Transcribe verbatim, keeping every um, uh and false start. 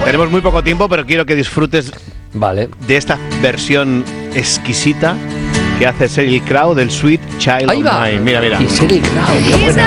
Tenemos muy poco tiempo, pero quiero que disfrutes vale. de esta versión exquisita que hace Sheryl Crow del Sweet Child Ahí of va. Mine. Mira, mira. Y Sheryl Crow, qué buena.